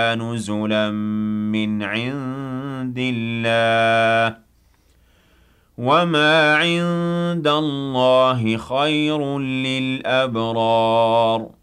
نُزُلًا مِّنْ عِندِ اللَّهِ ۗ وَمَا عِندَ اللَّهِ خَيْرٌ لِّلْأَبْرَارِ